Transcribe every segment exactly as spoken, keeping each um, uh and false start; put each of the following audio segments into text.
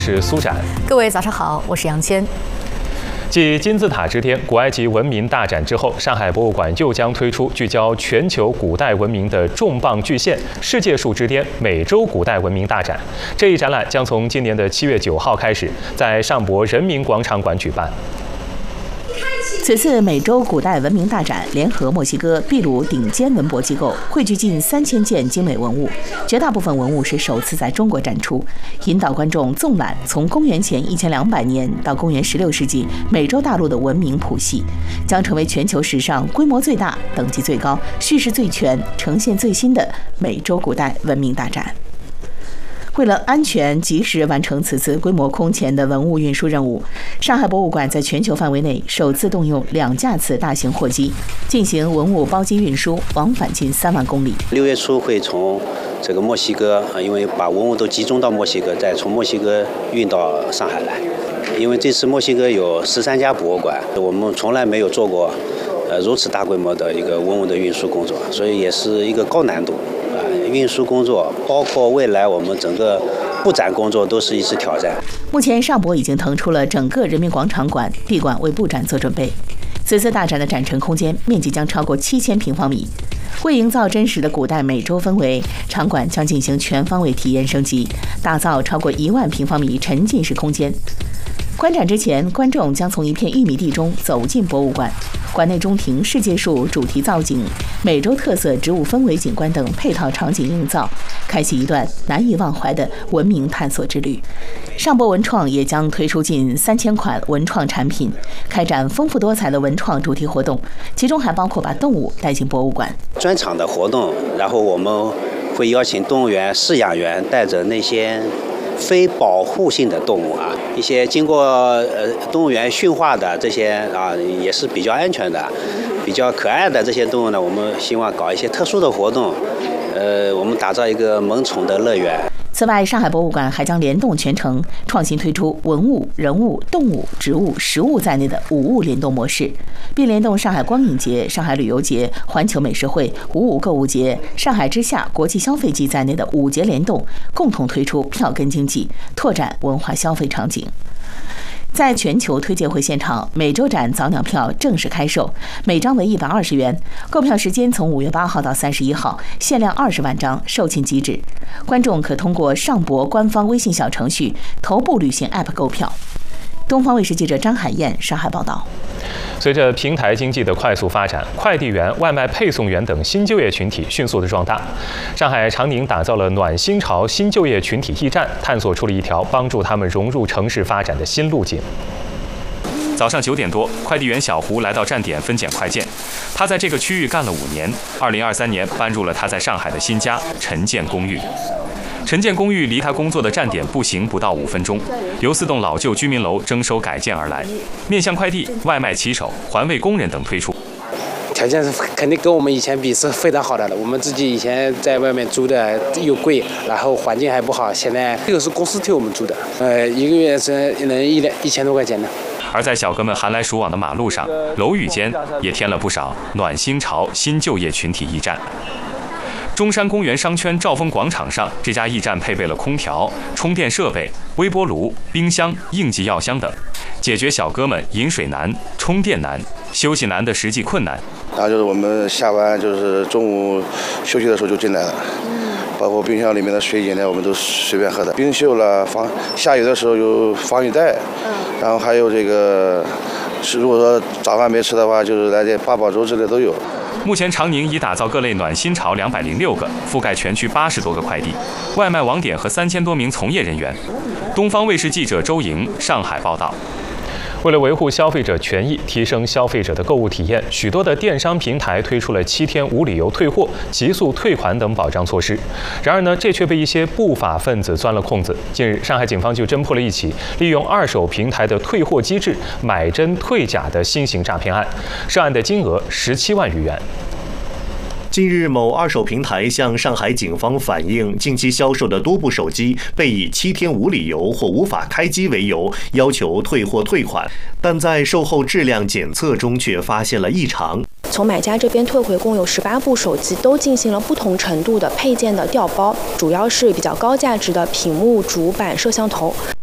是苏展。 各位早上好，我是杨谦。继金字塔之巅、古埃及文明大展之后，上海博物馆又将推出聚焦全球古代文明的重磅巨献——世界树之巅美洲古代文明大展。这一展览将从今年的七月九号开始，在上博人民广场馆举办。 此次美洲古代文明大展联合墨西哥、秘鲁顶尖文博机构，汇聚近三千件精美文物，绝大部分文物是首次在中国展出，引导观众纵览从公元前一千两百年到公元十六世纪美洲大陆的文明谱系，将成为全球史上规模最大、等级最高、叙事最全、呈现最新的美洲古代文明大展。 为了安全及时完成此次规模空前的文物运输任务，上海博物馆在全球范围内首次动用两架次大型货机进行文物包机运输，往返近三万公里。 六月初会从这个墨西哥啊，因为把文物都集中到墨西哥，再从墨西哥运到上海来。因为这次墨西哥有十三家博物馆，我们从来没有做过呃如此大规模的一个文物的运输工作，所以也是一个高难度。 运输工作，包括未来我们整个布展工作，都是一次挑战。 目前，上博已经腾出了整个人民广场馆地馆为布展做准备。此次大展的展陈空间面积将超过七千平方米。为营造真实的古代美洲氛围，场馆将进行全方位体验升级，打造超过一万平方米沉浸式空间。 观展之前，观众将从一片玉米地中走进博物馆。馆内中庭世界树主题造景、美洲特色植物氛围景观等配套场景营造，开启一段难以忘怀的文明探索之旅。上博文创也将推出近三千款文创产品，开展丰富多彩的文创主题活动，其中还包括把动物带进博物馆。 专场的活动，然后我们会邀请动物园饲养员带着那些 非保护性的动物啊，一些经过呃动物园驯化的这些啊，也是比较安全的、比较可爱的这些动物呢，我们希望搞一些特殊的活动，呃，我们打造一个萌宠的乐园。 此外，上海博物馆还将联动全程，创新推出文物、人物、动物、植物、食物在内的五物联动模式，并联动上海光影节、上海旅游节、环球美食会、五五购物节、上海之夏国际消费季在内的五节联动，共同推出票根经济，拓展文化消费场景。 在全球推介会现场，美洲展早鸟票正式开售，每张为一百二十元。购票时间从五月八号到三十一号，限量二十万张，售罄即止。观众可通过上博官方微信小程序、头部旅行 App 购票。东方卫视记者张海燕上海报道。 随着平台经济的快速发展，快递员、外卖配送员等新就业群体迅速的壮大。上海长宁打造了暖新潮新就业群体驿站，探索出了一条帮助他们融入城市发展的新路径。早上九点多，快递员小胡来到站点分拣快件。他在这个区域干了五年，二零二三年搬入了他在上海的新家陈建公寓。 陈建公寓离他工作的站点步行不到五分钟，由四栋老旧居民楼征收改建而来，面向快递、外卖骑手、环卫工人等推出。 条件是肯定跟我们以前比是非常好的了。我们自己以前在外面租的又贵，然后环境还不好。现在这个是公司替我们租的，呃，一个月是能一两一千多块钱的。 而在小哥们寒来暑往的马路上，楼宇间也添了不少暖新潮新就业群体驿站。 中山公园商圈兆丰广场上，这家驿站配备了空调、充电设备、微波炉、冰箱、应急药箱等，解决小哥们饮水难、充电难、休息难的实际困难。 然后就是我们下班就是中午休息的时候就进来了，包括冰箱里面的水饮料我们都随便喝的，冰袖了，防下雨的时候有防雨袋，然后还有这个是如果说早饭没吃的话，就是来点八宝粥之类都有。 目前，长宁已打造各类暖新潮两百零六个，覆盖全区八十多个快递、外卖网点和三千多名从业人员。东方卫视记者周莹上海报道。为了维护消费者权益，提升消费者的购物体验，许多的电商平台推出了七天无理由退货、极速退款等保障措施。然而呢，这却被一些不法分子钻了空子。近日，上海警方就侦破了一起利用二手平台的退货机制买真退假的新型诈骗案，涉案的金额十七万余元。 近日，某二手平台向上海警方反映，近期销售的多部手机被以七天无理由或无法开机为由，要求退货退款，但在售后质量检测中却发现了异常。 从买家这边退回共有十八部手机，都进行了不同程度的配件的调包，主要是比较高价值的屏幕、主板、摄像头。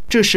这时